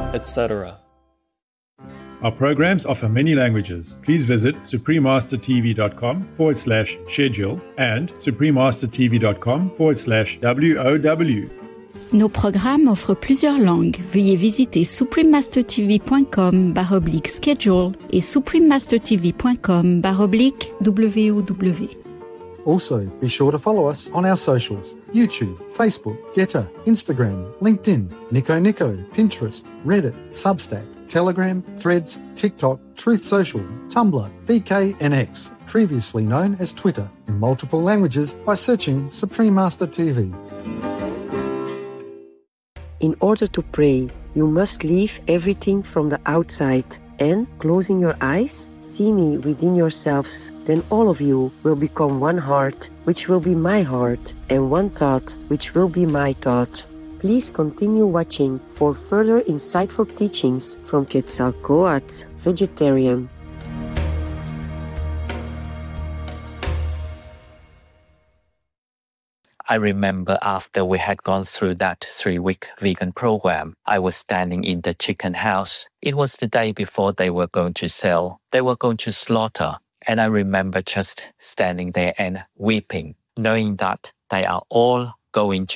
etc. Our programs offer many languages. Please visit suprememastertv.com/schedule and suprememastertv.com/WOW. Nos programmes offrent plusieurs langues. Veuillez visiter suprememastertv.com/schedule et suprememastertv.com/WOW. Also, be sure to follow us on our socials: YouTube, Facebook, Getter, Instagram, LinkedIn, Nico, Pinterest, Reddit, Substack, Telegram, Threads, TikTok, Truth Social, Tumblr, VK and X, previously known as Twitter, in multiple languages by searching Supreme Master TV. In order to pray, you must leave everything from the outside and, closing your eyes, see me within yourselves. Then all of you will become one heart, which will be my heart, and one thought, which will be my thought. Please continue watching for further insightful teachings from Quetzalcoatl, vegetarian. I remember after we had gone through that 3-week vegan program, I was standing in the chicken house. It was the day before they were going to sell. They were going to slaughter. And I remember just standing there and weeping, knowing that they are all going to